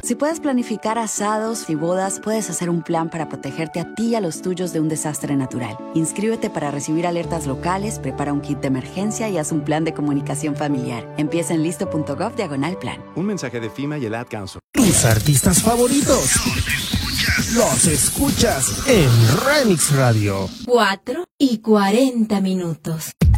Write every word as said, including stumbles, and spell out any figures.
Si puedes planificar asados y bodas, puedes hacer un plan para protegerte a ti y a los tuyos de un desastre natural. Inscríbete para recibir alertas locales, prepara un kit de emergencia y haz un plan de comunicación familiar. Empieza en listo.gov diagonal plan. Un mensaje de FEMA y el Ad Council. Tus artistas favoritos los escuchas en Remix Radio. cuatro y cuarenta minutos.